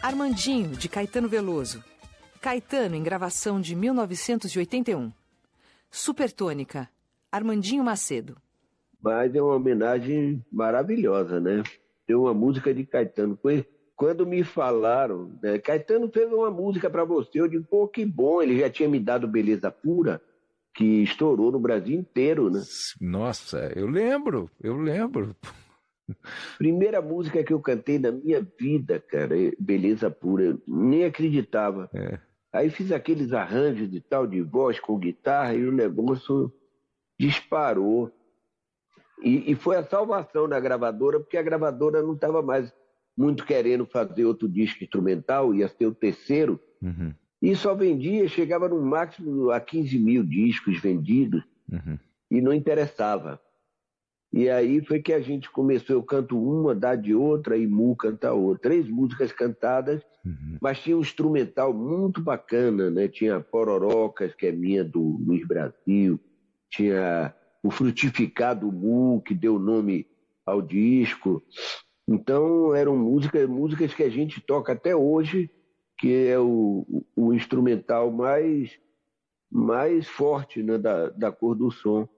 Armandinho, de Caetano Veloso. Caetano, em gravação de 1981. Supertônica, Armandinho Macedo. Mas é uma homenagem maravilhosa, né? Tem uma música de Caetano. Quando me falaram, né, Caetano fez uma música para você, eu digo, pô, que bom, ele já tinha me dado Beleza Pura, que estourou no Brasil inteiro, né? Nossa, eu lembro. Primeira música que eu cantei na minha vida, cara, Beleza Pura, eu nem acreditava. Aí fiz aqueles arranjos de tal de voz com guitarra e o negócio disparou. E foi a salvação da gravadora, porque a gravadora não estava mais muito querendo fazer outro disco instrumental, ia ser o terceiro, e só vendia, chegava no máximo a 15 mil discos vendidos, e não interessava. E aí foi que a gente começou, eu canto uma, dá de outra, e Mu canta outra. 3 músicas cantadas, mas tinha um instrumental muito bacana, né? Tinha Pororocas, que é minha, do Luiz Brasil, tinha o Frutificado Mu, que deu nome ao disco. Então eram músicas que a gente toca até hoje, que é o instrumental mais forte, né, da cor do som.